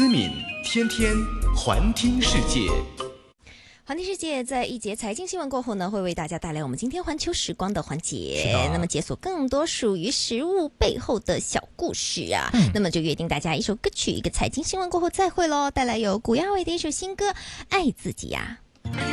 思敏天天环听世界。 环听世界在一节财经新闻过后呢，会为大家带来我们今天环球时光的环节。那么解锁更多属于食物背后的小故事啊。那么就约定大家一首歌曲，一个财经新闻过后再会咯。带来由古亚伟的一首新歌《爱自己》呀。